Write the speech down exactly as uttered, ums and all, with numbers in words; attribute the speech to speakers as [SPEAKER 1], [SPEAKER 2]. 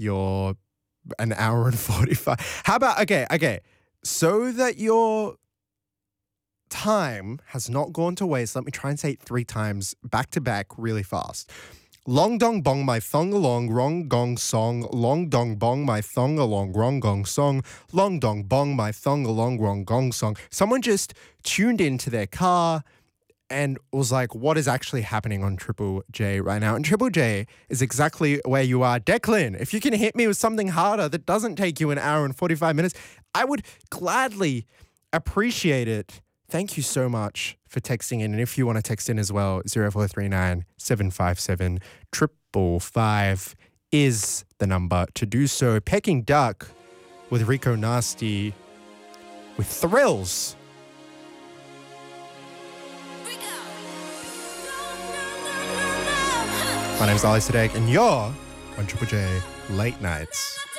[SPEAKER 1] your an hour and forty-five. How about, okay, okay. So that your time has not gone to waste, let me try and say it three times back to back really fast. Long dong bong my thong along, wrong gong song. Long dong bong my thong along, wrong gong song. Long dong bong my thong along, wrong gong song. Someone just tuned into their car and was like, what is actually happening on Triple J right now? And Triple J is exactly where you are. Declan, if you can hit me with something harder that doesn't take you an hour and forty-five minutes, I would gladly appreciate it. Thank you so much for texting in. And if you want to text in as well, zero four three nine, seven five seven, five five is the number to do so. Peking Duck with Rico Nasty with Thrills. My name's Ali Sadek, and you're on Triple J Late Nights.